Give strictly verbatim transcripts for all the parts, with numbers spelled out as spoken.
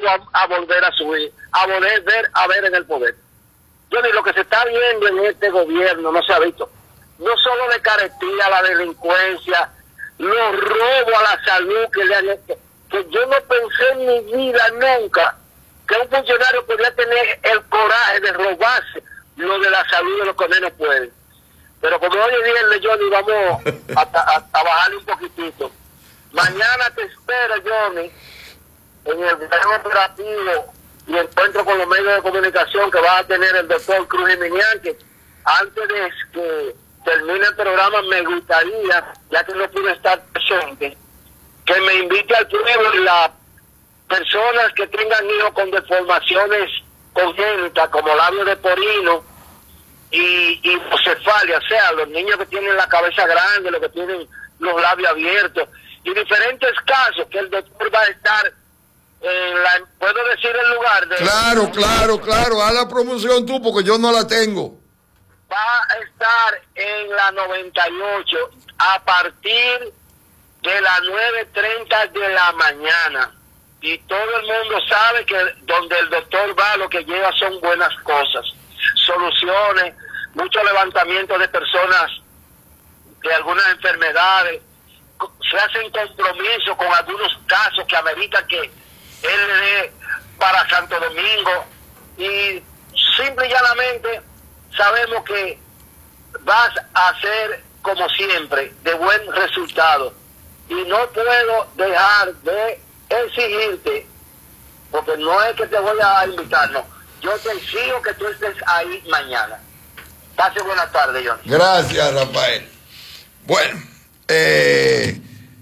a, a volver a subir, a volver a ver en el poder. Yo digo, lo que se está viendo en este gobierno no se ha visto. No solo de carestía, la delincuencia, los robos a la salud que le han hecho, que yo no pensé en mi vida nunca que un funcionario podía tener el coraje de robarse lo de la salud de los que menos pueden. Pero como hoy es viernes, Johnny, vamos a, a, a bajarle un poquitito. Mañana te espero, Johnny, en el gran operativo y encuentro con los medios de comunicación que va a tener el doctor Cruz Jiménez, que antes de que termine el programa me gustaría, ya que no pude estar presente, que me invite al pueblo y las personas que tengan hijos con deformaciones congénitas como labio de porino y, y cefalia, o sea, los niños que tienen la cabeza grande, los que tienen los labios abiertos, y diferentes casos que el doctor va a estar en la, ¿puedo decir el lugar? De, claro, claro, claro, haz la promoción tú porque yo no la tengo. Va a estar en la noventa y ocho a partir de las nueve treinta de la mañana. Y todo el mundo sabe que donde el doctor va lo que lleva son buenas cosas, soluciones, mucho levantamiento de personas de algunas enfermedades, se hacen compromisos con algunos casos que ameritan que él le dé para Santo Domingo y simple y llanamente sabemos que vas a ser como siempre de buen resultado y no puedo dejar de exigirte, porque no es que te voy a invitar, no, yo te exijo que tú estés ahí mañana. Pase buenas tardes, Johnny. Gracias, Rafael. Bueno, eh,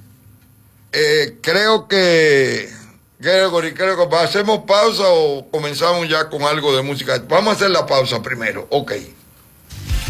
eh, creo que Gregory, creo que hacemos pausa o comenzamos ya con algo de música. Vamos a hacer la pausa primero, ok.